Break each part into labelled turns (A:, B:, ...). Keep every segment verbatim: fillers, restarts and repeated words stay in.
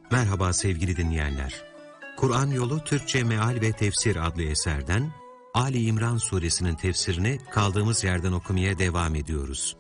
A: Merhaba sevgili dinleyenler. Kur'an Yolu Türkçe Meal ve Tefsir adlı eserden Ali İmran suresinin tefsirini kaldığımız yerden okumaya devam ediyoruz.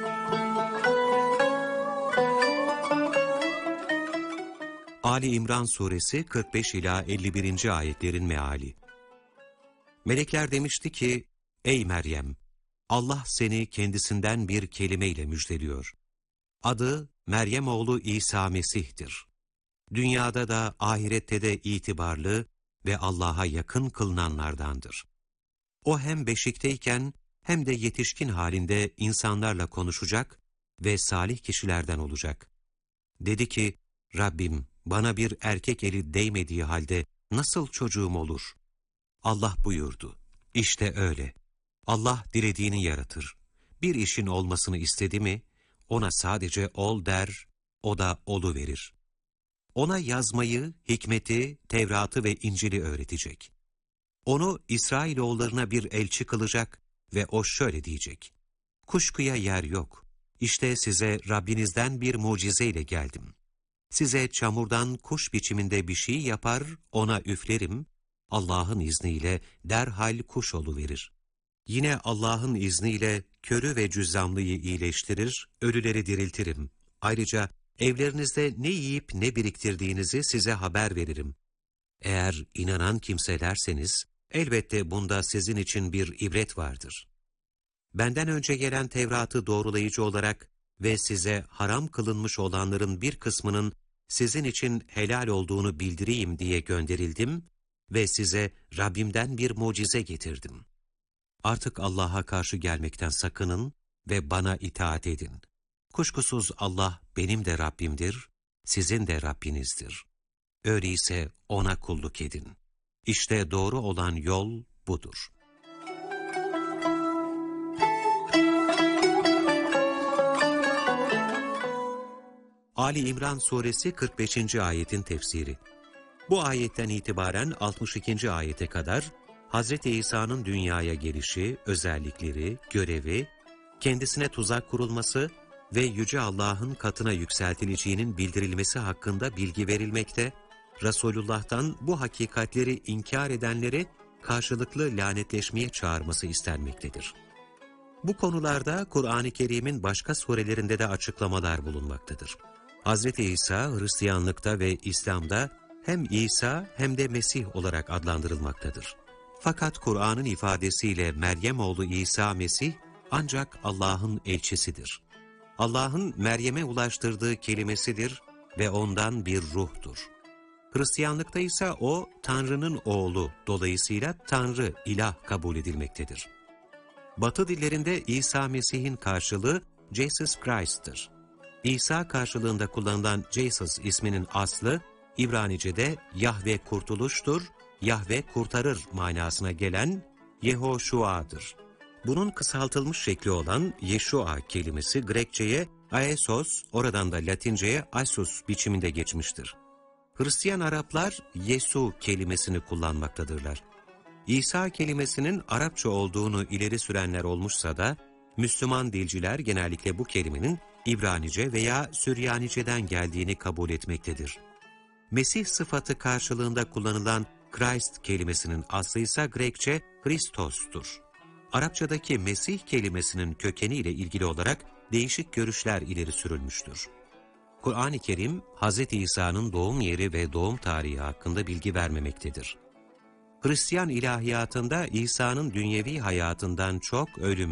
A: Ali İmran suresi kırk beş ila elli birinci ayetlerin meali. Melekler demişti ki, ey Meryem, Allah seni kendisinden bir kelimeyle müjdeliyor. Adı Meryem oğlu İsa Mesih'tir. Dünyada da ahirette de itibarlı ve Allah'a yakın kılınanlardandır. O hem beşikteyken hem de yetişkin halinde insanlarla konuşacak ve salih kişilerden olacak. Dedi ki, Rabbim bana bir erkek eli değmediği halde nasıl çocuğum olur? Allah buyurdu, İşte öyle. Allah dilediğini yaratır. Bir işin olmasını istedi mi, ona sadece ol der, o da oluverir. Ona yazmayı, hikmeti, Tevrat'ı ve İncil'i öğretecek. Onu İsrailoğullarına bir elçi kılacak ve o şöyle diyecek. Kuşkuya yer yok. İşte size Rabbinizden bir mucizeyle geldim. Size çamurdan kuş biçiminde bir şey yapar, ona üflerim. Allah'ın izniyle derhal kuş oluverir. Yine Allah'ın izniyle körü ve cüzzamlıyı iyileştirir, ölüleri diriltirim. Ayrıca evlerinizde ne yiyip ne biriktirdiğinizi size haber veririm. Eğer inanan kimselerseniz, elbette bunda sizin için bir ibret vardır. Benden önce gelen Tevrat'ı doğrulayıcı olarak ve size haram kılınmış olanların bir kısmının sizin için helal olduğunu bildireyim diye gönderildim ve size Rabbimden bir mucize getirdim. Artık Allah'a karşı gelmekten sakının ve bana itaat edin. Kuşkusuz Allah benim de Rabbimdir, sizin de Rabbinizdir. Öyleyse ona kulluk edin. İşte doğru olan yol budur. Ali İmran suresi kırk beşinci ayetin tefsiri. Bu ayetten itibaren altmış ikinci ayete kadar Hazreti İsa'nın dünyaya gelişi, özellikleri, görevi, kendisine tuzak kurulması ve Yüce Allah'ın katına yükseltileceğinin bildirilmesi hakkında bilgi verilmekte, Resulullah'tan bu hakikatleri inkar edenleri karşılıklı lanetleşmeye çağırması istenmektedir. Bu konularda Kur'an-ı Kerim'in başka surelerinde de açıklamalar bulunmaktadır. Hazreti İsa Hristiyanlıkta ve İslam'da hem İsa hem de Mesih olarak adlandırılmaktadır. Fakat Kur'an'ın ifadesiyle Meryem oğlu İsa Mesih ancak Allah'ın elçisidir. Allah'ın Meryem'e ulaştırdığı kelimesidir ve ondan bir ruhtur. Hristiyanlıkta ise o Tanrı'nın oğlu, dolayısıyla Tanrı, ilah kabul edilmektedir. Batı dillerinde İsa Mesih'in karşılığı Jesus Christ'tır. İsa karşılığında kullanılan Jesus isminin aslı İbranice'de Yahve kurtuluştur, Yahve kurtarır manasına gelen Yehoşua'dır. Bunun kısaltılmış şekli olan Yeşua kelimesi Grekçe'ye Aesos, oradan da Latince'ye Asus biçiminde geçmiştir. Hristiyan Araplar Yesu kelimesini kullanmaktadırlar. İsa kelimesinin Arapça olduğunu ileri sürenler olmuşsa da, Müslüman dilciler genellikle bu kelimenin İbranice veya Süryanice'den geldiğini kabul etmektedir. Mesih sıfatı karşılığında kullanılan Christ kelimesinin aslı ise Grekçe Christos'tur. Arapçadaki Mesih kelimesinin kökeniyle ilgili olarak değişik görüşler ileri sürülmüştür. Kur'an-ı Kerim, Hazreti İsa'nın doğum yeri ve doğum tarihi hakkında bilgi vermemektedir. Hristiyan ilahiyatında İsa'nın dünyevi hayatından çok ölüm